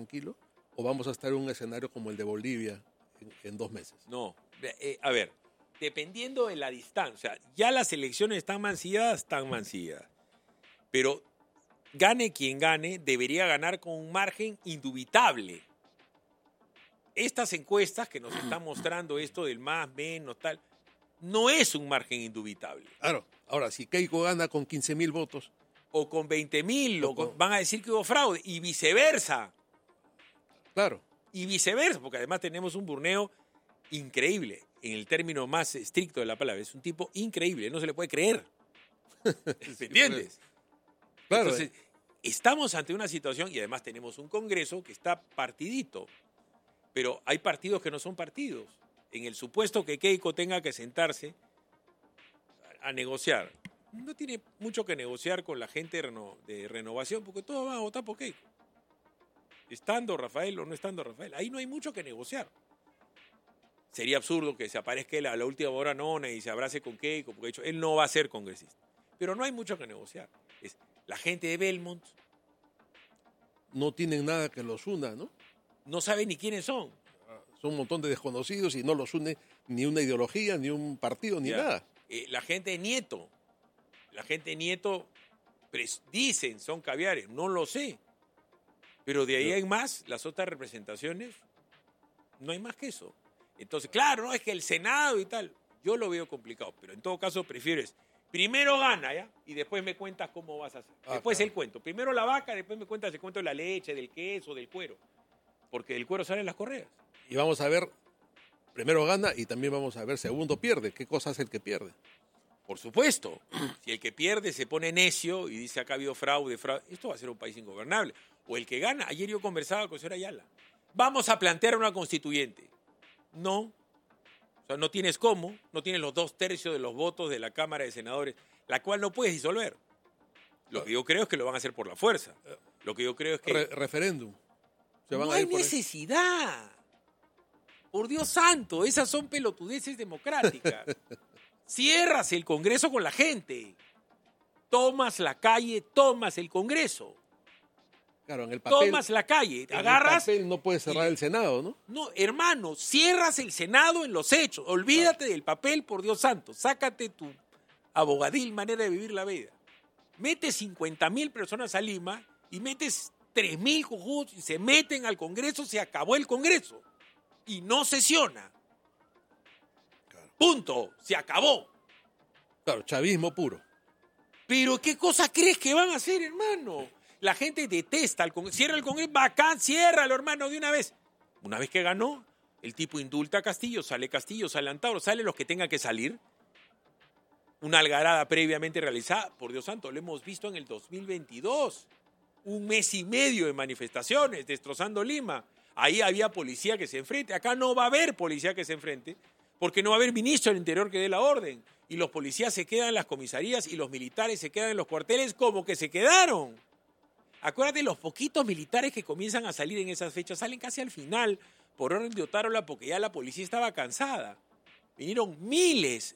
tranquilo? ¿O vamos a estar en un escenario como el de Bolivia en 2 meses? No, a ver, dependiendo de la distancia, ya las elecciones están mancilladas, pero gane quien gane, debería ganar con un margen indubitable. Estas encuestas que nos están mostrando esto del más, menos, tal, no es un margen indubitable. Claro, ahora, si Keiko gana con 15.000 votos... O con 20.000, van a decir que hubo fraude, y viceversa. Claro. Y viceversa, porque además tenemos un Burneo increíble, en el término más estricto de la palabra. Es un tipo increíble, no se le puede creer. ¿Me entiendes? Claro. Entonces, estamos ante una situación, y además tenemos un Congreso que está partidito. Pero hay partidos que no son partidos. En el supuesto que Keiko tenga que sentarse a negociar, no tiene mucho que negociar con la gente de Renovación, porque todos van a votar por Keiko. Estando Rafael o no estando Rafael. Ahí no hay mucho que negociar. Sería absurdo que se aparezca él a la última hora nona y se abrace con Keiko, porque de hecho él no va a ser congresista. Pero no hay mucho que negociar. La gente de Belmont no tienen nada que los una, ¿no? No sabe ni quiénes son. Son un montón de desconocidos y no los une ni una ideología, ni un partido, ni nada. La gente de Nieto. Dicen son caviares, no lo sé. Pero de ahí en más, las otras representaciones, no hay más que eso. Entonces, claro, no es que el Senado y tal, yo lo veo complicado, pero en todo caso prefieres, primero gana, ¿ya? Y después me cuentas cómo vas a hacer. Después claro. el cuento. Primero la vaca, después me cuentas el cuento de la leche, del queso, del cuero. Porque del cuero salen las correas. Y vamos a ver, primero gana y también vamos a ver, segundo pierde. ¿Qué cosa hace el que pierde? Por supuesto. Si el que pierde se pone necio y dice acá ha habido fraude, esto va a ser un país ingobernable. O el que gana. Ayer yo conversaba con el señor Ayala. Vamos a plantear una constituyente. No. O sea, no tienes cómo. No tienes los 2/3 de los votos de la Cámara de Senadores, la cual no puedes disolver. Lo que yo creo es que lo van a hacer por la fuerza. Lo que yo creo es que... Referéndum. No hay necesidad. Por Dios santo, esas son pelotudeces democráticas. Cierras el Congreso con la gente. Tomas la calle, tomas el Congreso. Claro, en el papel. Tomas la calle, agarras. En el papel no puedes cerrar el Senado, ¿no? No, hermano, cierras el Senado en los hechos. Olvídate del papel, por Dios santo. Sácate tu abogadil manera de vivir la vida. Metes 50.000 personas a Lima y metes 3.000 cojudos y se meten al Congreso, se acabó el Congreso. Y no sesiona. Claro. Punto. Se acabó. Claro, chavismo puro. Pero ¿qué cosa crees que van a hacer, hermano? La gente detesta al Congreso. Cierra el Congreso, bacán, ciérralo, hermano, de una vez. Una vez que ganó, el tipo indulta a Castillo, sale Antauro, sale los que tengan que salir. Una algarada previamente realizada. Por Dios santo, lo hemos visto en el 2022. 1 mes y medio de manifestaciones, destrozando Lima. Ahí había policía que se enfrente. Acá no va a haber policía que se enfrente, porque no va a haber ministro del Interior que dé la orden. Y los policías se quedan en las comisarías y los militares se quedan en los cuarteles como que se quedaron. Acuérdate, los poquitos militares que comienzan a salir en esas fechas salen casi al final, por orden de Otárola, porque ya la policía estaba cansada. Vinieron miles,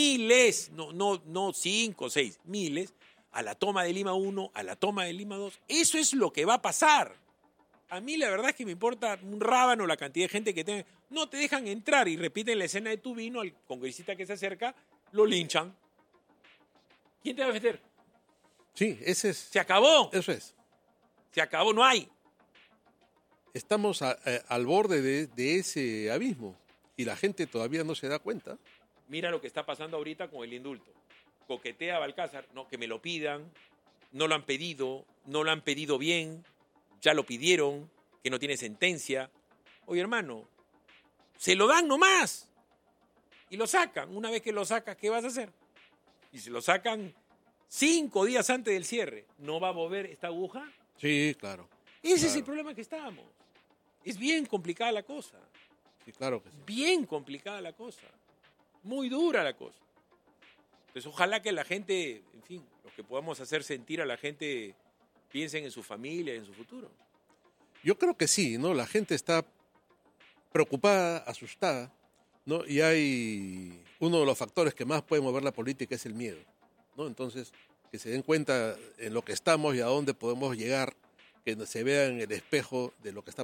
no 5 o 6, miles, a la toma de Lima 1, a la toma de Lima 2. Eso es lo que va a pasar. A mí la verdad es que me importa un rábano la cantidad de gente que tenga. No te dejan entrar y repiten la escena de Tu Vino, al congresista que se acerca, lo linchan. ¿Quién te va a meter? Sí, ese es. Se acabó. Eso es. Se acabó, no hay. Estamos al borde de ese abismo y la gente todavía no se da cuenta. Mira lo que está pasando ahorita con el indulto. Coquetea a Balcázar, no, que me lo pidan, no lo han pedido bien, ya lo pidieron, que no tiene sentencia. Oye, hermano, se lo dan nomás y lo sacan. Una vez que lo sacas, ¿qué vas a hacer? Y se lo sacan 5 días antes del cierre. ¿No va a mover esta aguja? Sí, claro. Ese es el problema que estamos. Es bien complicada la cosa. Sí, claro que sí. Bien complicada la cosa. Muy dura la cosa. Entonces, ojalá que la gente, en fin, lo que podamos hacer sentir a la gente, piensen en su familia, en su futuro. Yo creo que sí, ¿no? La gente está preocupada, asustada, ¿no? Y hay uno de los factores que más puede mover la política es el miedo, ¿no? Entonces, que se den cuenta en lo que estamos y a dónde podemos llegar, que se vea en el espejo de lo que está